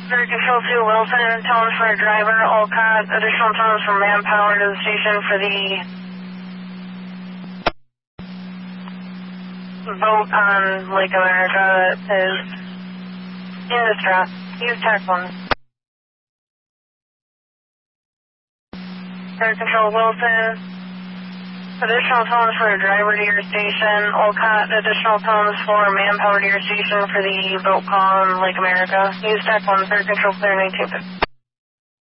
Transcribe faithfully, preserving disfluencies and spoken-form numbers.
Third Control two Wilson, tones for a driver, Olcott, additional tones from manpower to the station for the boat on Lake America that is in distress. Use Tech one. Third Control Wilson, additional tones for a driver to your station, Olcott, additional tones for manpower to your station for the boat call on Lake America. Use Tech one, Third Control clear nineteen fifty.